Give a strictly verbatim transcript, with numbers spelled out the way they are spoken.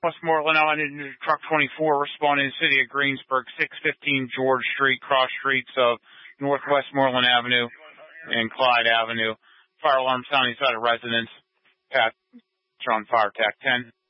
Westmoreland Avenue, truck twenty-four responding to the city of Greensburg, six fifteen George Street, cross streets of North Westmoreland Avenue and Clyde Avenue. Fire alarm sounding inside a residence. Pat, John Fire Tech ten.